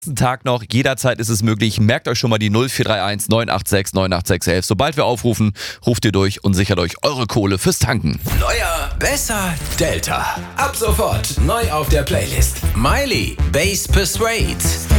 Tag noch, jederzeit ist es möglich. Merkt euch schon mal die 0431 986 98611. Sobald wir aufrufen, ruft ihr durch und sichert euch eure Kohle fürs Tanken. Neuer, besser, Delta. Ab sofort neu auf der Playlist. Miley, Bass Persuade.